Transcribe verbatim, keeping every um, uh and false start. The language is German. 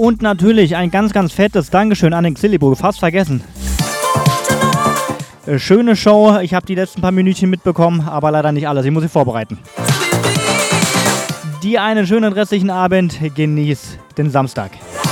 Und natürlich ein ganz, ganz fettes Dankeschön an den Xillibo, fast vergessen. Äh, schöne Show, ich habe die letzten paar Minütchen mitbekommen, aber leider nicht alles, ich muss sie vorbereiten. Dir einen schönen restlichen Abend, genieß den Samstag.